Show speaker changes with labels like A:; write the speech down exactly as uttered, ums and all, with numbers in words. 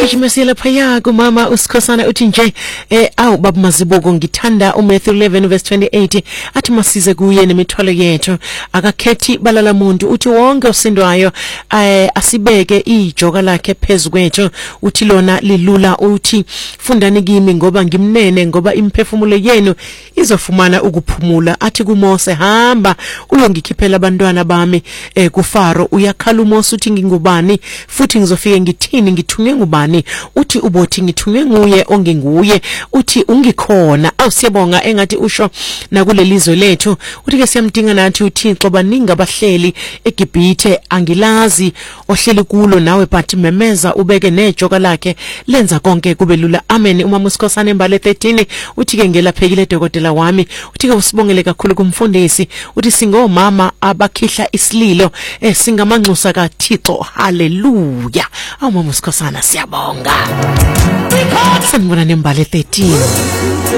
A: Sigijimesela phaya kumama usikhosana uthi nje eh awu baba Mazibuko ngithanda uMatthew eleven verse twenty-eight athi masize kuye nemithwalo yethu akakhethi balala muntu uthi wonke osindwayo eh asibeke ijoka lakhe phezukwethu uthi lona lilula uthi fundani kimi ngoba ngimnene ngoba imphefumulo yenu izofumana ukuphumula athi kuMose hamba uyongikhiphela abantwana bami eh kuFaro uyakhala uMose uthi ngingubani futhi ngizofike ngithini ngithunywe ngubani uthi ubothi ngithunywe nguye ongenguye uthi ungikhona awusiyabonga engathi usho nakulelizwe lethu uthi ke siyamdinga nathi uThixo baningi abahleli eGibhithe angilazi ohleli kulo nawe but memeza ubeke nejoka lakhe lenza konke kube lula amen umama usikhosana embale thirteen uthi ke ngelaphekile dokotela wami uthi ke usibongele kakhulu kumfundisi uthi singomama abakhihla isililo eh singamanxusa kaThixo haleluya awumama usikhosana siyabonga sanibona nembale thirteen